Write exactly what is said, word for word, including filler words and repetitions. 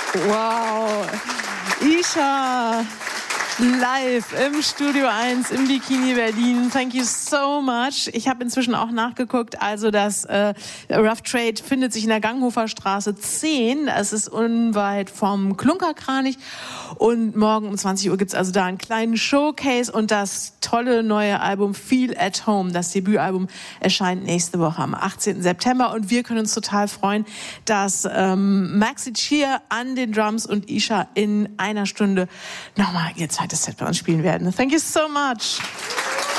Wow. Isha, live im Studio eins im Bikini Berlin. Thank you so much. Ich habe inzwischen auch nachgeguckt. Also das äh, Rough Trade findet sich in der Ganghofer Straße zehn. Es ist unweit vom Klunkerkranich. Und morgen um zwanzig Uhr gibt's also da einen kleinen Showcase. Und das tolle neue Album Feel at Home, das Debütalbum, erscheint nächste Woche am achtzehnten September. Und wir können uns total freuen, dass ähm, Maxi Cheer an den Drums und Isha in einer Stunde nochmal ihr zweites Set bei uns spielen werden. Thank you so much.